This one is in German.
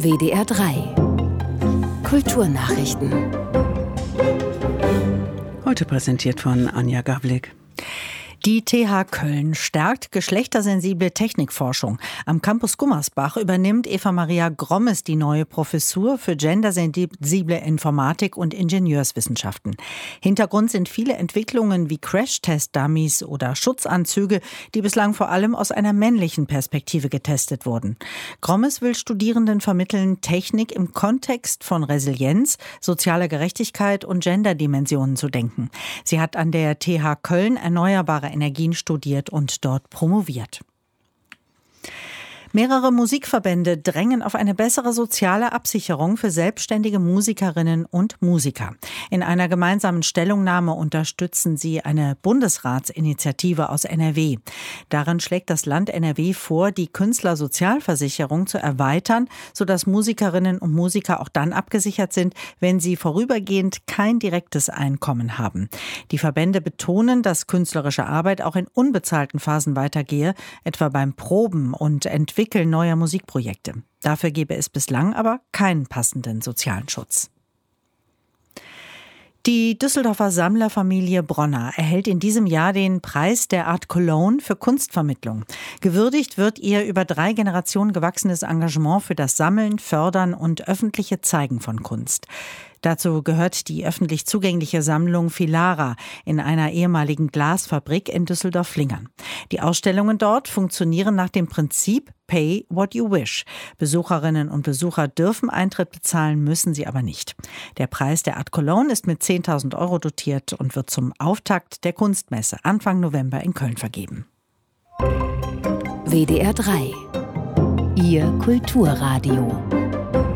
WDR 3 Kulturnachrichten. Heute präsentiert von Anja Gawlik. Die TH Köln stärkt geschlechtersensible Technikforschung. Am Campus Gummersbach übernimmt Eva-Maria Grommes die neue Professur für gendersensible Informatik und Ingenieurswissenschaften. Hintergrund sind viele Entwicklungen wie Crash-Test-Dummies oder Schutzanzüge, die bislang vor allem aus einer männlichen Perspektive getestet wurden. Grommes will Studierenden vermitteln, Technik im Kontext von Resilienz, sozialer Gerechtigkeit und Genderdimensionen zu denken. Sie hat an der TH Köln erneuerbare Energien studiert und dort promoviert. Mehrere Musikverbände drängen auf eine bessere soziale Absicherung für selbstständige Musikerinnen und Musiker. In einer gemeinsamen Stellungnahme unterstützen sie eine Bundesratsinitiative aus NRW. Darin schlägt das Land NRW vor, die Künstlersozialversicherung zu erweitern, sodass Musikerinnen und Musiker auch dann abgesichert sind, wenn sie vorübergehend kein direktes Einkommen haben. Die Verbände betonen, dass künstlerische Arbeit auch in unbezahlten Phasen weitergehe, etwa beim Proben und Entwickeln neuer Musikprojekte. Dafür gebe es bislang aber keinen passenden sozialen Schutz. Die Düsseldorfer Sammlerfamilie Bronner erhält in diesem Jahr den Preis der Art Cologne für Kunstvermittlung. Gewürdigt wird ihr über 3 Generationen gewachsenes Engagement für das Sammeln, Fördern und öffentliche Zeigen von Kunst. Dazu gehört die öffentlich zugängliche Sammlung Filara in einer ehemaligen Glasfabrik in Düsseldorf-Flingern. Die Ausstellungen dort funktionieren nach dem Prinzip Pay what you wish. Besucherinnen und Besucher dürfen Eintritt bezahlen, müssen sie aber nicht. Der Preis der Art Cologne ist mit 10.000 € dotiert und wird zum Auftakt der Kunstmesse Anfang November in Köln vergeben. WDR 3 Ihr Kulturradio.